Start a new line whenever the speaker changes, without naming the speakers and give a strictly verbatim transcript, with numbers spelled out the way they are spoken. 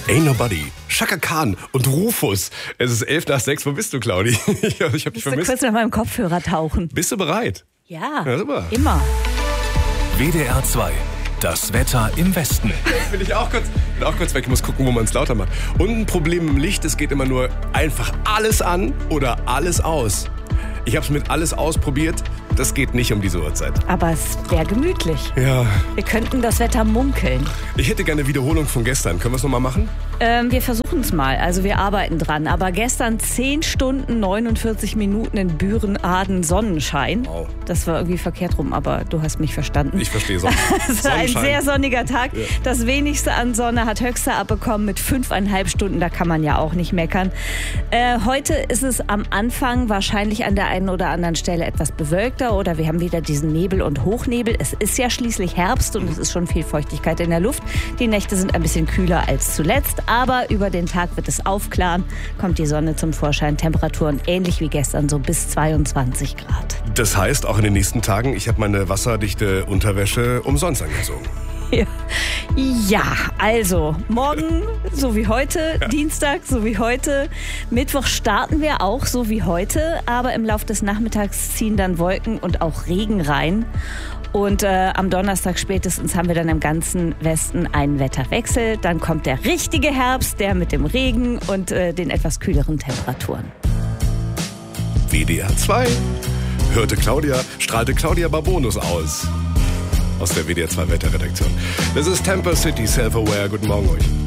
Ain't Nobody, Chaka Khan und Rufus. Es ist elf nach sechs. Wo bist du, Claudi? Ich hab dich
Musst
vermisst.
du kurz nach meinem Kopfhörer tauchen.
Bist du bereit?
Ja,
Ja, super.
immer.
W D R zwei. Das Wetter im Westen.
Jetzt bin ich auch kurz, bin auch kurz weg. Ich muss gucken, wo man es lauter macht. Und ein Problem im Licht, es geht immer nur einfach alles an oder alles aus. Ich habe es mit alles ausprobiert. Das geht nicht um diese Uhrzeit.
Aber es wäre gemütlich.
Ja,
Wir könnten das Wetter munkeln.
ich hätte gerne eine Wiederholung von gestern. Können wir es nochmal machen?
Ähm, wir versuchen es mal. Also wir arbeiten dran. Aber gestern zehn Stunden, neunundvierzig Minuten in Büren-Aden Sonnenschein.
Wow.
Das war irgendwie verkehrt rum, aber du hast mich verstanden.
Ich verstehe Sonne.
Es war ein
Sonnenschein.
sehr sonniger Tag.
Ja.
Das wenigste an Sonne hat Höchster abbekommen mit fünfeinhalb Stunden. Da kann man ja auch nicht meckern. Äh, heute ist es am Anfang wahrscheinlich an der einen oder anderen Stelle etwas bewölkter oder wir haben wieder diesen Nebel und Hochnebel. Es ist ja schließlich Herbst und es ist schon viel Feuchtigkeit in der Luft. Die Nächte sind ein bisschen kühler als zuletzt, aber über den Tag wird es aufklaren, kommt die Sonne zum Vorschein. Temperaturen ähnlich wie gestern, so bis zweiundzwanzig Grad.
Das heißt, auch in den nächsten Tagen, ich habe meine wasserdichte Unterwäsche umsonst angezogen.
Ja. Ja, also morgen so wie heute, Dienstag so wie heute, Mittwoch starten wir auch so wie heute, aber im Laufe des Nachmittags ziehen dann Wolken und auch Regen rein. Und äh, am Donnerstag spätestens haben wir dann im ganzen Westen einen Wetterwechsel. Dann kommt der richtige Herbst, der mit dem Regen und äh, den etwas kühleren Temperaturen.
W D R zwei hörte Claudia, strahlte Claudia Barbonus aus. Aus der W D R zwei Wetterredaktion. Das ist Tampa City Self-Aware. Guten Morgen euch.